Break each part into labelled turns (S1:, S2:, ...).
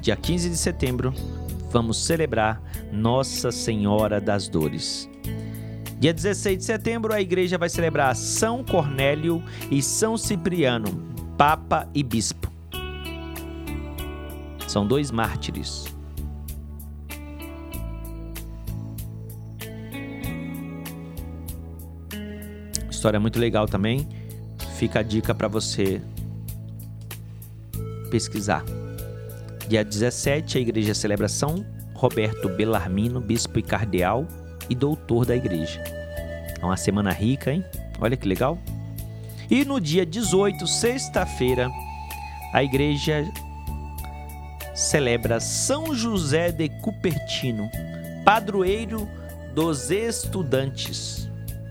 S1: dia 15 de setembro, vamos celebrar Nossa Senhora das Dores. Dia 16 de setembro, a igreja vai celebrar São Cornélio e São Cipriano, Papa e Bispo. São 2 mártires. História muito legal também. Fica a dica para você pesquisar. Dia 17, a igreja celebra São Roberto Bellarmino, bispo e cardeal e doutor da igreja. É uma semana rica, hein? Olha que legal. E no dia 18, sexta-feira, a igreja celebra São José de Cupertino, padroeiro dos estudantes.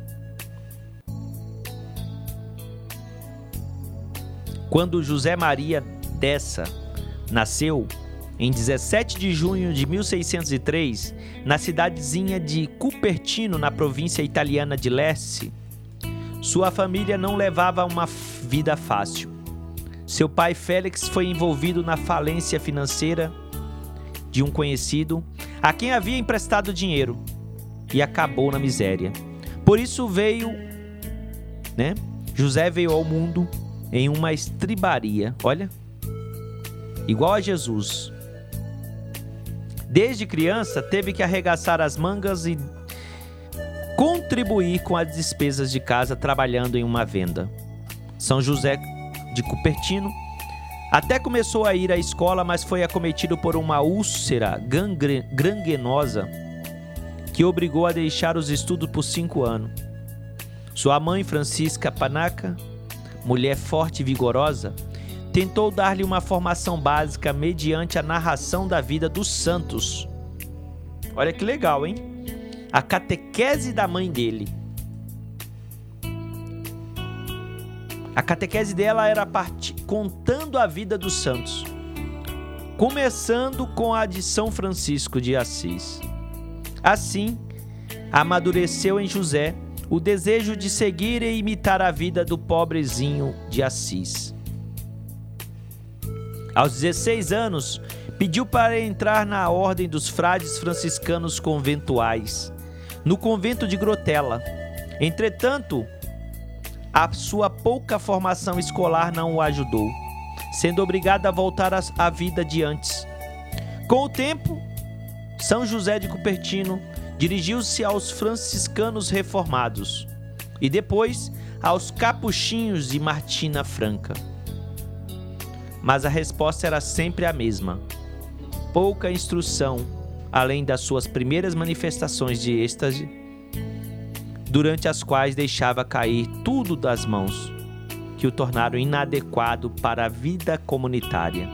S1: Quando José Maria Dessa nasceu, em 17 de junho de 1603, na cidadezinha de Cupertino, na província italiana de Lecce, sua família não levava uma vida fácil. Seu pai Félix foi envolvido na falência financeira de um conhecido a quem havia emprestado dinheiro e acabou na miséria. Por isso José veio ao mundo em uma estribaria, olha, igual a Jesus. Desde criança, teve que arregaçar as mangas e contribuir com as despesas de casa trabalhando em uma venda. São José de Cupertino até começou a ir à escola, mas foi acometido por uma úlcera gangrenosa que obrigou a deixar os estudos por 5 anos. Sua mãe, Francisca Panaca, mulher forte e vigorosa, tentou dar-lhe uma formação básica mediante a narração da vida dos santos. Olha que legal, hein? A catequese da mãe dele. A catequese dela era contando a vida dos santos, começando com a de São Francisco de Assis. Assim, amadureceu em José o desejo de seguir e imitar a vida do pobrezinho de Assis. Aos 16 anos, pediu para entrar na ordem dos frades franciscanos conventuais, no convento de Grotella. Entretanto, a sua pouca formação escolar não o ajudou, sendo obrigado a voltar à vida de antes. Com o tempo, São José de Cupertino dirigiu-se aos franciscanos reformados e depois aos capuchinhos de Martina Franca. Mas a resposta era sempre a mesma: pouca instrução, além das suas primeiras manifestações de êxtase, durante as quais deixava cair tudo das mãos, que o tornaram inadequado para a vida comunitária.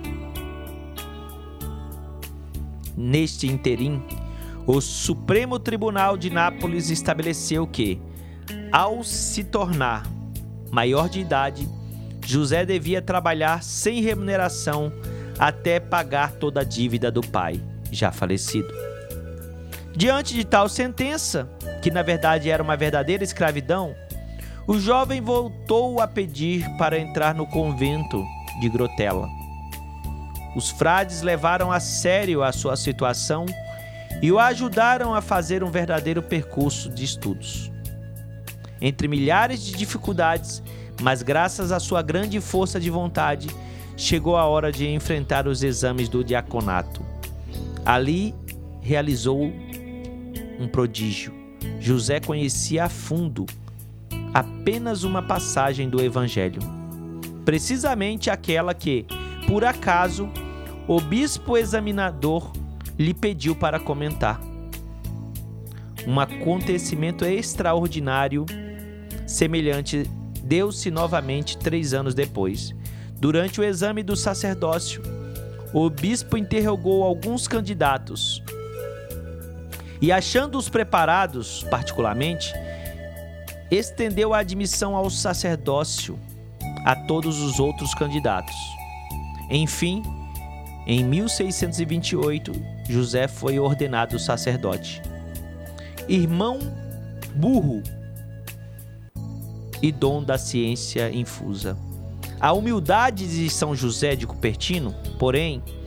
S1: Neste interim, o Supremo Tribunal de Nápoles estabeleceu que, ao se tornar maior de idade, José devia trabalhar sem remuneração até pagar toda a dívida do pai, já falecido. Diante de tal sentença, que na verdade era uma verdadeira escravidão, o jovem voltou a pedir para entrar no convento de Grotella. Os frades levaram a sério a sua situação e o ajudaram a fazer um verdadeiro percurso de estudos. Entre milhares de dificuldades, mas graças à sua grande força de vontade, chegou a hora de enfrentar os exames do diaconato. Ali realizou um prodígio. José conhecia a fundo apenas uma passagem do Evangelho, precisamente aquela que, por acaso, o bispo examinador lhe pediu para comentar. Um acontecimento extraordinário, semelhante, deu-se novamente 3 anos depois. Durante o exame do sacerdócio, o bispo interrogou alguns candidatos e, achando-os preparados particularmente, estendeu a admissão ao sacerdócio a todos os outros candidatos. Enfim, em 1628, José foi ordenado sacerdote. Irmão burro e dom da ciência infusa. A humildade de São José de Cupertino, porém,